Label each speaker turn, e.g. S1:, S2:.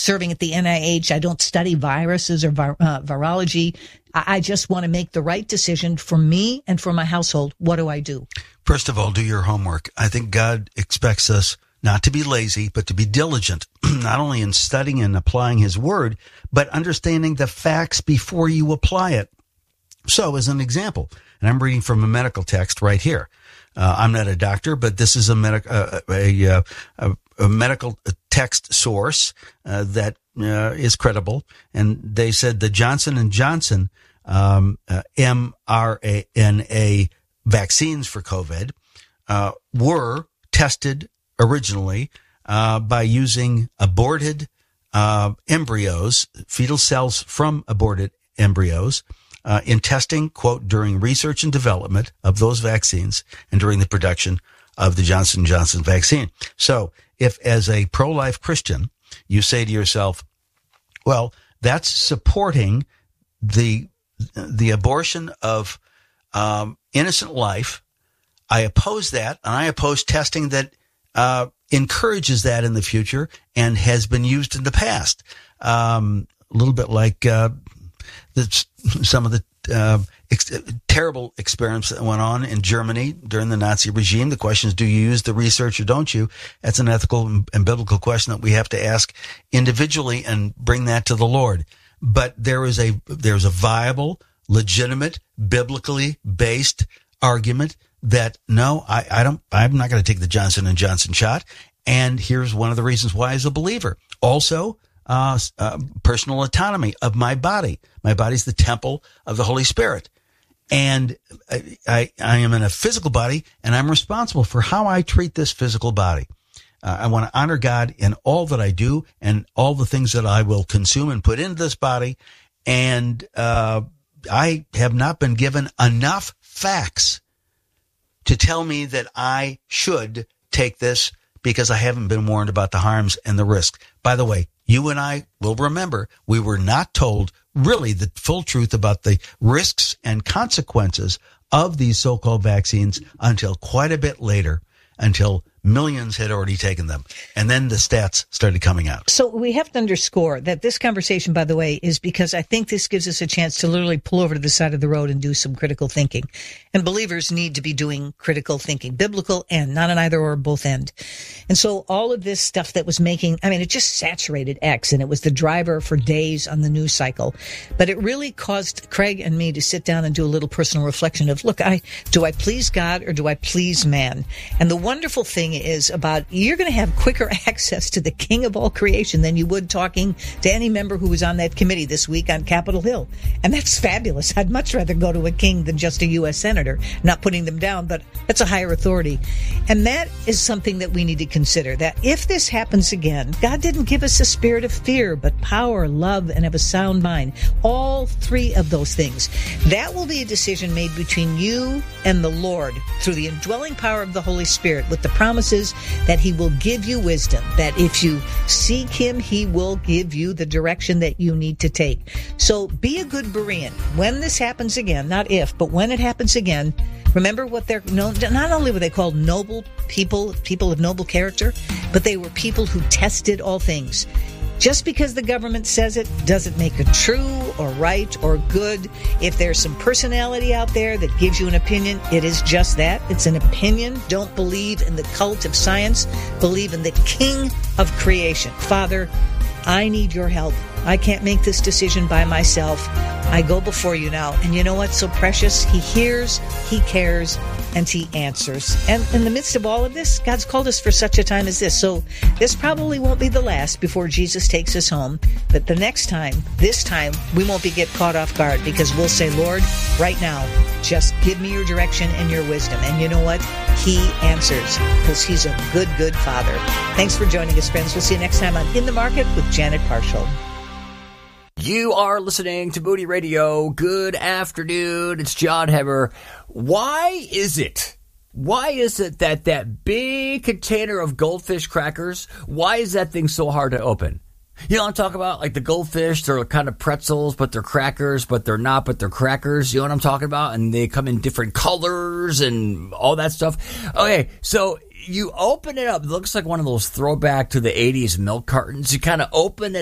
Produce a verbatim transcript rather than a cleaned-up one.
S1: serving at the N I H. I don't study viruses or vir- uh, virology. I, I just want to make the right decision for me and for my household. What do I do?
S2: First of all, do your homework. I think God expects us not to be lazy, but to be diligent, not only in studying and applying his word, but understanding the facts before you apply it. So as an example, and I'm reading from a medical text right here. Uh, I'm not a doctor, but this is a, medic, uh, a, a, a, a medical text source uh, that uh, is credible. And they said the Johnson and Johnson um, uh, mRNA vaccines for COVID uh, were tested originally uh, by using aborted uh, embryos, fetal cells from aborted embryos, Uh, in testing, quote, during research and development of those vaccines and during the production of the Johnson and Johnson vaccine. So if as a pro-life Christian, you say to yourself, well, that's supporting the, the abortion of, um, innocent life. I oppose that, and I oppose testing that, uh, encourages that in the future and has been used in the past. Um, a little bit like, uh, the, some of the uh, ex- terrible experiments that went on in Germany during the Nazi regime. The question is, do you use the research or don't you? That's an ethical and, and biblical question that we have to ask individually and bring that to the Lord. But there is a there's a viable, legitimate, biblically based argument that no, I, I don't. I'm not going to take the Johnson and Johnson shot. And here's one of the reasons why, as a believer, also. Uh, uh, personal autonomy of my body. My body's the temple of the Holy Spirit. And I, I, I am in a physical body, and I'm responsible for how I treat this physical body. Uh, I want to honor God in all that I do and all the things that I will consume and put into this body. And uh, I have not been given enough facts to tell me that I should take this because I haven't been warned about the harms and the risks. By the way, you and I will remember we were not told really the full truth about the risks and consequences of these so-called vaccines until quite a bit later, until millions had already taken them. And then the stats started coming out.
S1: So we have to underscore that this conversation, by the way, is because I think this gives us a chance to literally pull over to the side of the road and do some critical thinking. And believers need to be doing critical thinking, biblical and not an either or, both end. And so all of this stuff that was making, I mean, it just saturated X, and it was the driver for days on the news cycle. But it really caused Craig and me to sit down and do a little personal reflection of, look, I do I please God or do I please man? And the wonderful thing is about you're going to have quicker access to the King of all creation than you would talking to any member who was on that committee this week on Capitol Hill. And that's fabulous. I'd much rather go to a king than just a U S senator. Not putting them down, but that's a higher authority. And that is something that we need to consider, that if this happens again, God didn't give us a spirit of fear, but power, love, and of a sound mind. All three of those things. That will be a decision made between you and the Lord through the indwelling power of the Holy Spirit, with the promises that he will give you wisdom, that if you seek him, he will give you the direction that you need to take. So be a good Berean. When this happens again, not if, but when it happens again, remember what they're known, not only were they called noble people, people of noble character, but they were people who tested all things. Just because the government says it doesn't make it true or right or good. If there's some personality out there that gives you an opinion, it is just that. It's an opinion. Don't believe in the cult of science. Believe in the King of creation. Father, I need your help. I can't make this decision by myself. I go before you now. And you know what's so precious? He hears, he cares, and he answers. And in the midst of all of this, God's called us for such a time as this. So this probably won't be the last before Jesus takes us home. But the next time, this time, we won't be get caught off guard, because we'll say, Lord, right now, just give me your direction and your wisdom. And you know what? He answers, because he's a good, good Father. Thanks for joining us, friends. We'll see you next time on In the Market with Janet Parshall.
S3: You are listening to Moody Radio. Good afternoon. It's John Hemmer. Why is it? Why is it that that big container of goldfish crackers, why is that thing so hard to open? You know what I'm talking about? Like the goldfish, they're kind of pretzels, but they're crackers, but they're not, but they're crackers. You know what I'm talking about? And they come in different colors and all that stuff. Okay, so you open it up. It looks like one of those throwback to the eighties milk cartons. You kind of open it